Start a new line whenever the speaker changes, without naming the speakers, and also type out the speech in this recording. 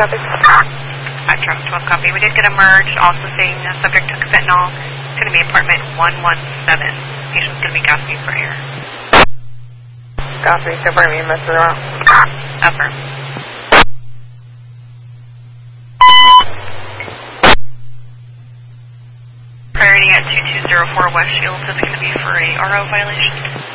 copy.
5 Travis 12 copy. We did get a merge, also saying subject took fentanyl. It's going to be apartment 117. Patient's going to be gasping for air.
Copy, confirm EMS is around.
Affirm. Priority at 2204 West Shields is going to be for a RO violation.